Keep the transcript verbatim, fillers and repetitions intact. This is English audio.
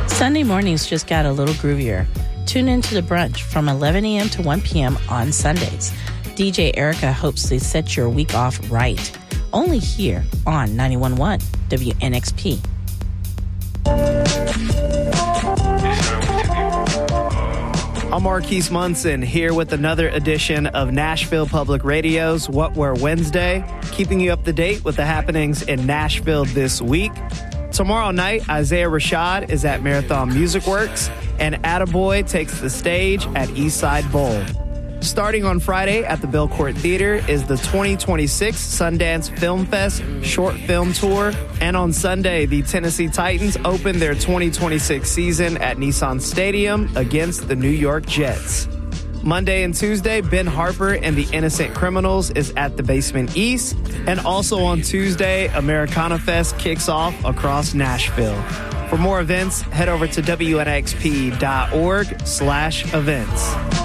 Sunday mornings just got a little groovier. Tune into The Brunch from eleven a.m. to one p.m. on Sundays. D J Erica hopes to set your week off right. Only here on ninety-one point one W N X P. I'm Marquise Munson here with another edition of Nashville Public Radio's What Were Wednesday, keeping you up to date with the happenings in Nashville this week. Tomorrow night, Isaiah Rashad is at Marathon Music Works, and Attaboy takes the stage at Eastside Bowl. Starting on Friday at the Belcourt Theater is the twenty twenty-six Sundance Film Fest Short Film Tour. And on Sunday, the Tennessee Titans open their twenty twenty-six season at Nissan Stadium against the New York Jets. Monday and Tuesday, Ben Harper and the Innocent Criminals is at the Basement East. And also on Tuesday, Americana Fest kicks off across Nashville. For more events, head over to W N X P dot org slash events.